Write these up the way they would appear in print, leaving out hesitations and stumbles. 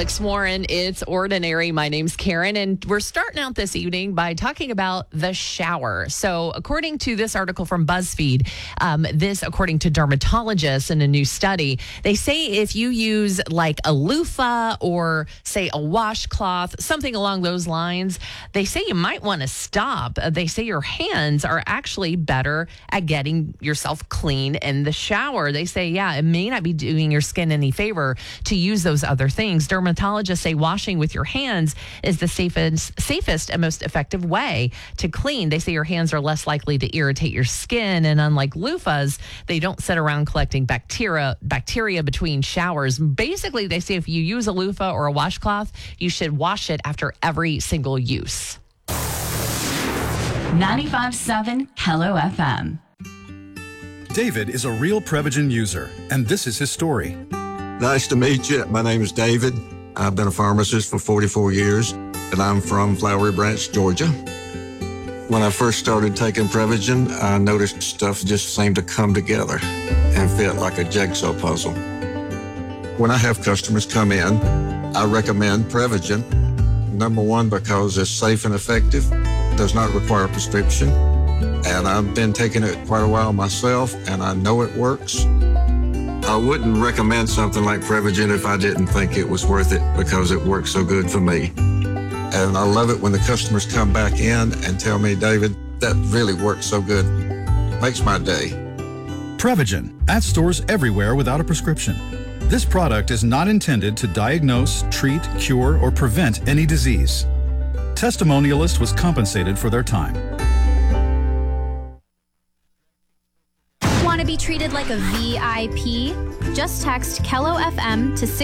Alex Warren. It's Ordinary. My name's Karen, and we're starting out this evening by talking about the shower. So according to this article from BuzzFeed, according to dermatologists in a new study, they say if you use like a loofah or say a washcloth, something along those lines, they say you might want to stop. They say your hands are actually better at getting yourself clean in the shower. They say, yeah, it may not be doing your skin any favor to use those other things. Dermatologists say washing with your hands is the safest and most effective way to clean. They say your hands are less likely to irritate your skin, and unlike loofahs, they don't sit around collecting bacteria between showers. Basically, they say if you use a loofah or a washcloth, you should wash it after every single use. 95.7 Hello FM. David is a real Prevagen user, and this is his story. Nice to meet you. My name is David. I've been a pharmacist for 44 years, and I'm from Flowery Branch, Georgia. When I first started taking Prevagen, I noticed stuff just seemed to come together and fit like a jigsaw puzzle. When I have customers come in, I recommend Prevagen. Number one, because it's safe and effective, does not require a prescription, and I've been taking it quite a while myself, and I know it works. I wouldn't recommend something like Prevagen if I didn't think it was worth it because it works so good for me. And I love it when the customers come back in and tell me, David, that really works so good. Makes my day. Prevagen, at stores everywhere without a prescription. This product is not intended to diagnose, treat, cure, or prevent any disease. Testimonialist was compensated for their time. Want to be treated like a VIP? Just text Kello FM to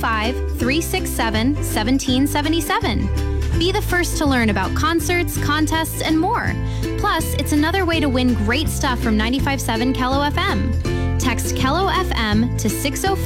605-367-1777. Be the first to learn about concerts, contests, and more. Plus, it's another way to win great stuff from 95.7 Kello FM. Text Kello FM to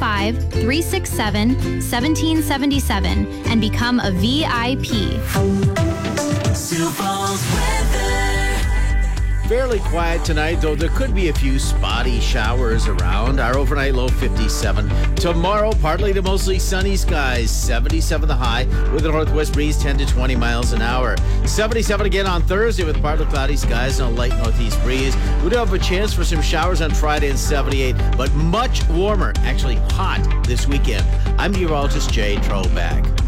605-367-1777 and become a VIP. Sioux Falls weather. Fairly quiet tonight, though there could be a few spotty showers around. Our overnight low 57. Tomorrow, partly to mostly sunny skies, 77 the high, with a northwest breeze 10 to 20 miles an hour. 77 again on Thursday with partly cloudy skies and a light northeast breeze. We do have a chance for some showers on Friday and 78, but much warmer, actually hot this weekend. I'm meteorologist Jay Trollback.